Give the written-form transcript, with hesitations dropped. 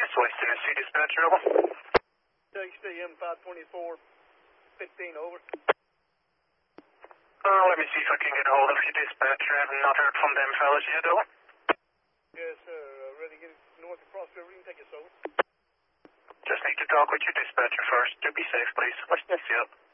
West Tennessee dispatcher, over. HDM 524, 15, over. Let me see if I can get a hold of your dispatcher. I have not heard from them fellas yet, over. Yes, sir. Ready to get north across the river. You can take us over. Just need to talk with your dispatcher first. To be safe, please. West Tennessee, up.